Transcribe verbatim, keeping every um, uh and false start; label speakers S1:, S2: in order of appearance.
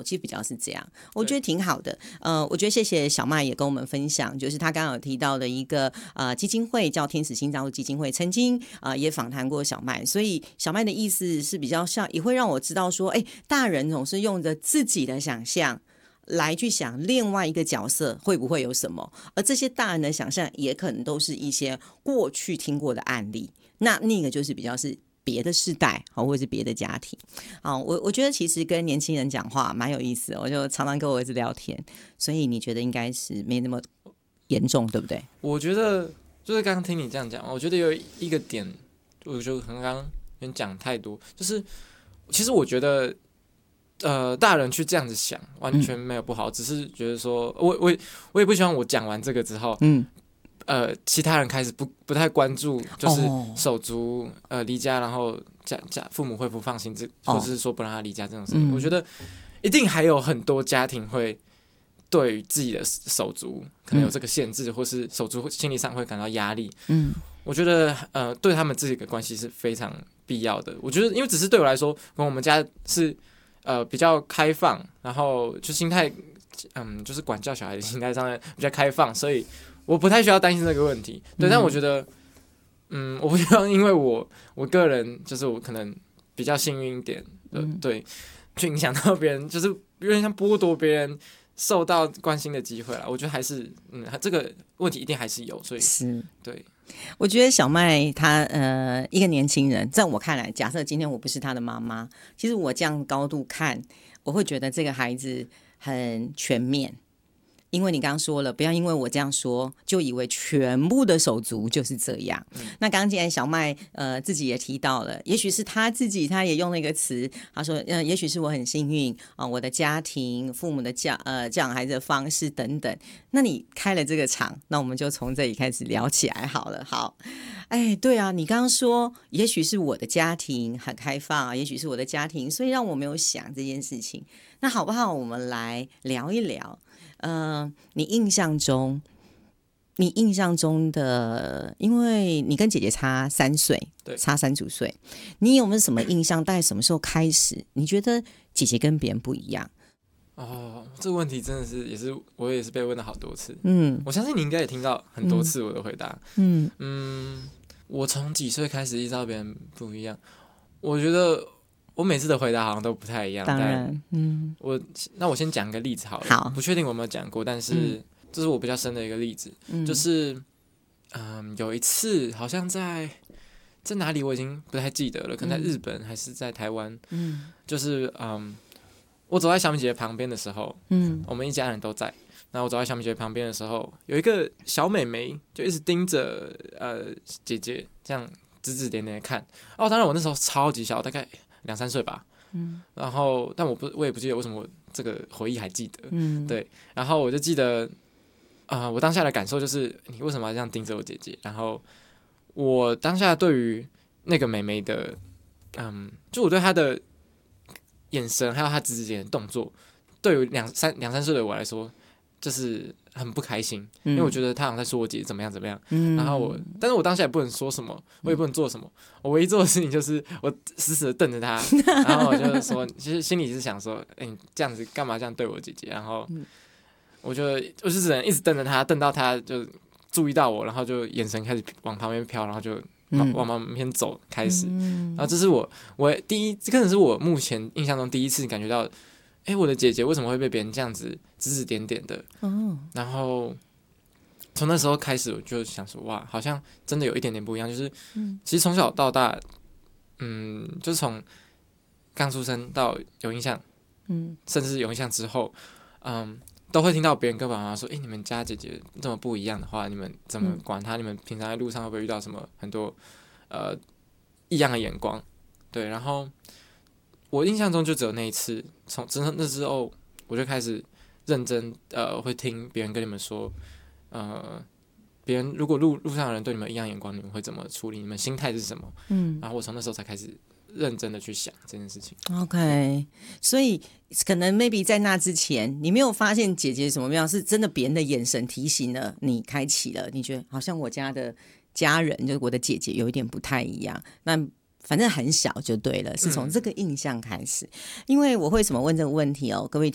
S1: 其实比较是这样，我觉得挺好的。呃，我觉得谢谢小麦也跟我们分享，就是他刚刚有提到的一个呃基金会叫天使心脏基金会，曾经呃也访谈过小麦，所以小麦的意思是比较像，也会让我知道说，哎，大人总是用着自己的想象来去想另外一个角色会不会有什么，而这些大人的想象也可能都是一些过去听过的案例，那那个就是比较是别的世代或者是别的家庭。好，我我觉得其实跟年轻人讲话蛮有意思的，我就常常跟我儿子聊天，所以你觉得应该是没那么严重，对不对？
S2: 我觉得就是刚刚听你这样讲，我觉得有一个点，我就刚刚有讲太多，就是其实我觉得。呃，大人去这样子想，完全没有不好，嗯、只是觉得说，我我我也不希望我讲完这个之后，嗯，呃，其他人开始不不太关注，就是手足、哦、呃离家，然后家家父母会不放心，这、哦、或者是说不让他离家这种事情、嗯，我觉得一定还有很多家庭会对于自己的手足可能有这个限制，嗯、或是手足心理上会感到压力，嗯，我觉得呃对他们自己的关系是非常必要的。我觉得，因为只是对我来说，我们家是。呃，比较开放，然后就心态，嗯，就是管教小孩的心态上面比较开放，所以我不太需要担心这个问题。对，嗯、但我觉得，嗯，我不希望因为我我个人就是我可能比较幸运一点，呃、嗯，对，去影响到别人，就是有点像剥夺别人受到关心的机会啦。我觉得还是，嗯，这个问题一定还是有，所以
S1: 是
S2: 对。
S1: 我觉得小麦他呃一个年轻人，在我看来，假设今天我不是他的妈妈，其实我这样高度看，我会觉得这个孩子很全面。因为你刚刚说了，不要因为我这样说就以为全部的手足就是这样。嗯、那刚刚既然小麦呃自己也提到了，也许是他自己他也用了一个词，他说呃也许是我很幸运啊、呃，我的家庭、父母的教呃教养孩子的方式等等。那你开了这个场，那我们就从这里开始聊起来好了。好，哎，对啊，你刚刚说也许是我的家庭很开放，也许是我的家庭，所以让我没有想这件事情。那好不好？我们来聊一聊。呃，你印象中，你印象中的，因为你跟姐姐差三岁，
S2: 对，
S1: 差三十岁，你有没有什么印象？大概什么时候开始，你觉得姐姐跟别人不一样？
S2: 哦，这个问题真的是，也是我也是被问了好多次。嗯，我相信你应该也听到很多次我的回答。嗯嗯，我从几岁开始意识到别人不一样？我觉得。我每次的回答好像都不太一样，
S1: 当然，嗯，
S2: 我那我先讲个例子好了，
S1: 好，
S2: 不确定我有没有讲过，但是、嗯、这是我比较深的一个例子，嗯、就是嗯有一次好像在在哪里我已经不太记得了，可能在日本还是在台湾，嗯，就是嗯我走在小米姐姐旁边的时候，嗯，我们一家人都在，然后我走在小米姐姐旁边的时候，有一个小妹妹就一直盯着呃姐姐这样指指点点的看，哦，当然我那时候超级小，大概。两三岁吧，嗯，然后但我不我也不记得为什么我这个回忆还记得，嗯，对，然后我就记得，啊、呃，我当下的感受就是你为什么要这样盯着我姐姐？然后我当下对于那个妹妹的，嗯，就我对她的眼神还有她指指点点的动作，对于两三两三岁的我来说，就是很不开心，嗯、因为我觉得她好像在说我姐怎么样怎么样，嗯、然后我，但是我当下也不能说什么，我也不能做什么，我唯一做的事情就是我死死的瞪着她，然后我就说，其实心里是想说，哎、欸，你这样子干嘛这样对我姐姐？然后我就我就只能一直瞪着她，瞪到她就注意到我，然后就眼神开始往旁边飘，然后就往往旁边走开始，嗯、然后这是我我第一，这可能是我目前印象中第一次感觉到。哎，我的姐姐为什么会被别人这样子指指点点的？哦，然后从那时候开始，我就想说，哇，好像真的有一点点不一样。就是，嗯、其实从小到大，嗯，就是从刚出生到有印象，嗯，甚至有印象之后，嗯，都会听到别人跟爸妈说，哎，你们家姐姐这么不一样的话，你们怎么管她？嗯、你们平常在路上会不会遇到什么很多呃异样的眼光？对，然后。我印象中就只有那一次，从真那之后，我就开始认真呃，会听别人跟你们说，呃，别人如果路路上的人对你们异样眼光，你们会怎么处理？你们心态是什么？嗯，然后我从那时候才开始认真的去想这件事情。
S1: OK， 所以可能 maybe 在那之前，你没有发现姐姐什么样，是真的别人的眼神提醒了你，开启了，你觉得好像我家的家人，就是我的姐姐有一点不太一样。那反正很小就对了，是从这个印象开始。嗯、因为我为什么问这个问题哦，各位